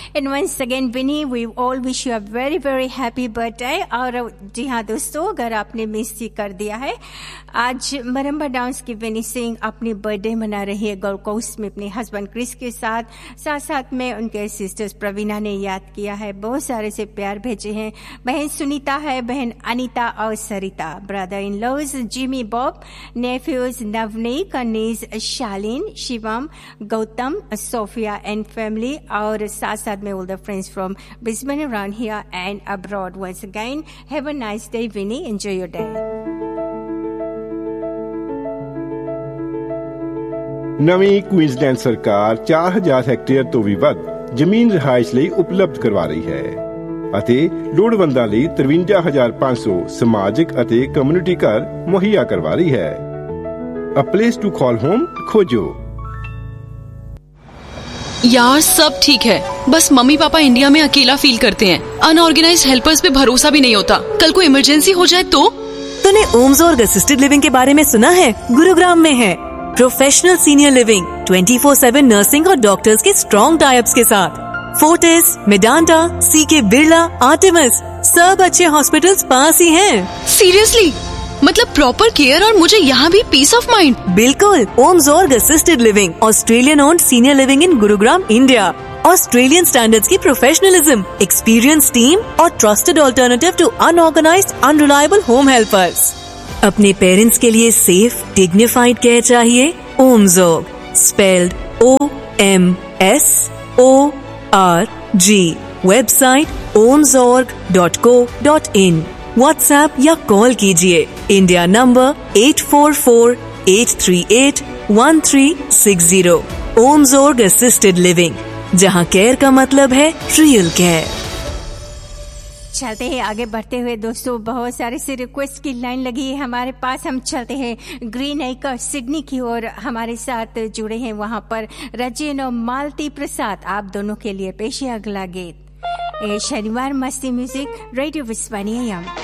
And once again, Vinny, we all wish you a very, very happy birthday. और जी हाँ दोस्तों, अगर आपने मिस कर दिया है, आज मरम्बा डाउन्स की विनी सिंह अपनी बर्थडे मना रही है गोल्ड कोस्ट में अपने हस्बैंड क्रिस के साथ साथ में उनके सिस्टर्स प्रवीणा ने याद किया है, बहुत सारे से प्यार भेजे हैं। बहन सुनीता है, बहन अनीता और सरिता, brother in laws Jimmy Bob, nephews Navneet, knees Shalin, Shivam, Gautam, Sophia and family, और साथ में all the friends from Brisbane, around here and abroad. Once again, have a nice day, Vinny. Enjoy your day. ਨਵੀਂ ਕੁਈਨਜ਼ਲੈਂਡ ਸਰਕਾਰ 4000 hectare ਤੋਂ ਵੀ ਵੱਧ ਜ਼ਮੀਨ ਰਿਹਾਇਸ਼ ਲਈ ਉਪਲਬਧ ਕਰਵਾ ਰਹੀ ਹੈ ਅਤੇ ਲੋੜਵੰਦਾਂ ਲਈ 53500 ਸਮਾਜਿਕ ਅਤੇ ਕਮਿਊਨਿਟੀ ਘਰ ਮੁਹੱਈਆ ਕਰਵਾ ਰਹੀ ਹੈ। A place to call home खोजो। यार सब ठीक है, बस मम्मी पापा इंडिया में अकेला फील करते हैं। अनऑर्गेनाइज्ड हेल्पर्स पे भरोसा भी नहीं होता, कल को इमरजेंसी हो जाए तो। तूने ओम्सोर्ग असिस्टेड लिविंग के बारे में सुना है? गुरुग्राम में है प्रोफेशनल सीनियर लिविंग, 24/7 नर्सिंग और डॉक्टर्स के स्ट्रॉन्ग टाइप्स के साथ। फोर्टिस, मेडांटा, सीके बिरला, आर्टेमिस, सब अच्छे हॉस्पिटल्स पास ही हैं। सीरियसली? मतलब प्रॉपर केयर और मुझे यहाँ भी पीस ऑफ माइंड। बिल्कुल, ओम्सोर्ग assisted living, Australian owned senior living in Gurugram, India. Australian standards की प्रोफेशनलिज्म, एक्सपीरियंस टीम और trusted alternative to unorganised unreliable home helpers. अपने पेरेंट्स के लिए सेफ डिग्निफाइड केयर चाहिए? ओम्सोर्ग, spelled OMSORG। Website omsorg.co.in। WhatsApp या call कीजिए। India number 8448381360। ओम्सोर्ग assisted living, जहां care का मतलब है रियल केयर। चलते हैं आगे बढ़ते हुए दोस्तों, बहुत सारे से रिक्वेस्ट की लाइन लगी है हमारे पास। हम चलते हैं ग्रीन एक्र सिडनी की ओर, हमारे साथ जुड़े हैं वहां पर रजन और मालती प्रसाद। आप दोनों के लिए पेश है अगला गीत। शनिवार मस्ती म्यूजिक, रेडियो विस्वानी।